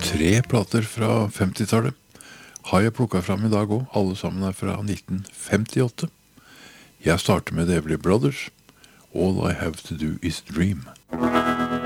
3 plater fra 50-tallet har jeg plukket fram i dag også. Alle sammen er fra 1958. Jeg starter med The Everly Brothers. All I Have To Do Is Dream.